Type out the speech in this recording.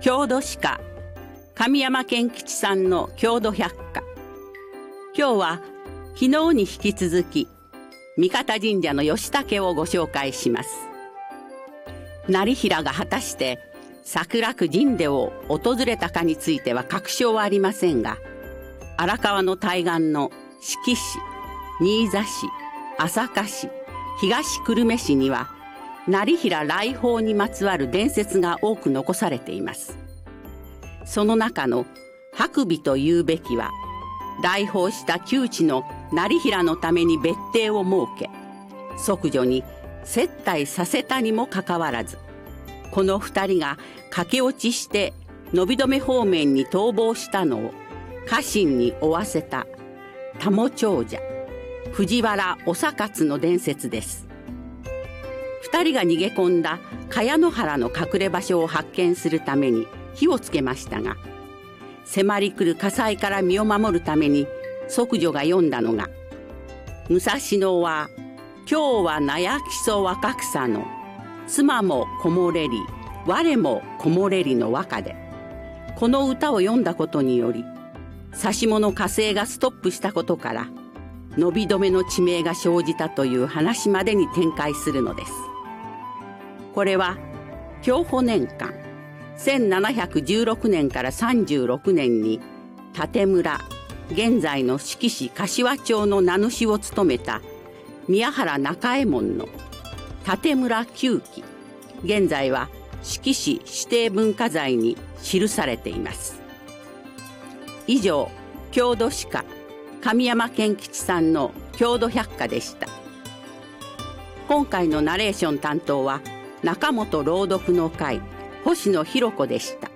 郷土史家神山賢吉さんの郷土百科。今日は昨日に引き続き三方神社の義武をご紹介します。業平が果たして桜区神社を訪れたかについては確証はありませんが、荒川の対岸の志木市、新座市、朝霞市、東久留米市には業平来訪にまつわる伝説が多く残されています。その中の白尾というべきは、来訪した旧知の業平のために別邸を設け、息女に接待させたにもかかわらず、この二人が駆け落ちして伸び止方面に逃亡したのを家臣に追わせた多母長者藤原長勝の伝説です。二人が逃げ込んだ茅野原の隠れ場所を発見するために火をつけましたが、迫り来る火災から身を守るために息女が読んだのが「武蔵野は今日は納屋木曽若草の妻も木漏れり我も木漏れり」の和歌で、この歌を読んだことにより指物火星がストップしたことから伸び止めの地名が生じたという話までに展開するのです。これは享保年間1716年から36年に立村、現在の志木市柏町の名主を務めた宮原中右衛門の立村旧記、現在は志木市指定文化財に記されています。以上、郷土史家神山賢吉さんの郷土百科でした。今回のナレーション担当は中本朗読の会星野弘子でした。